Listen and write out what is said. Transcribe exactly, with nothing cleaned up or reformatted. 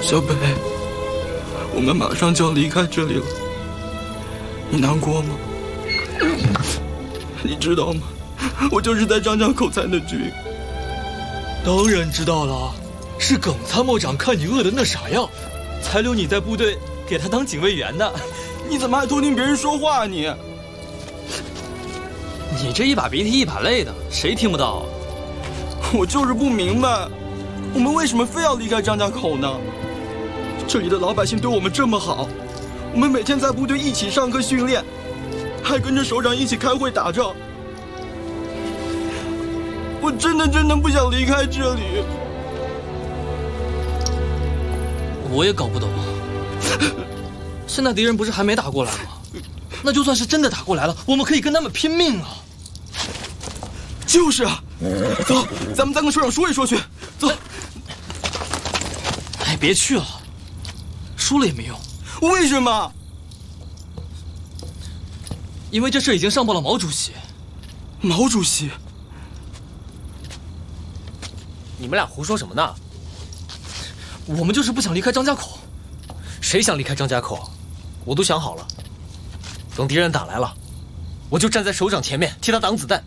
小北，我们马上就要离开这里了，你难过吗？你知道吗？我就是在张家口参的军。 当然知道了，是耿参谋长看你饿得那啥样，才留你在部队给他当警卫员的。 你怎么还偷听别人说话啊你？ 你这一把鼻涕一把泪的，谁听不到啊？ 我就是不明白，我们为什么非要离开张家口呢？这里的老百姓对我们这么好，我们每天在部队一起上课训练，还跟着首长一起开会打仗。我真的真的不想离开这里。 我也搞不懂，现在敌人不是还没打过来吗？那就算是真的打过来了，我们可以跟他们拼命啊！ 就是啊，走，咱们再跟首长说一说去。走。 哎，别去了，说了也没用。 为什么？ 因为这事已经上报了毛主席。 毛主席？ 你们俩胡说什么呢？ 我们就是不想离开张家口。 谁想离开张家口？我都想好了，等敌人打来了，我就站在首长前面替他挡子弹。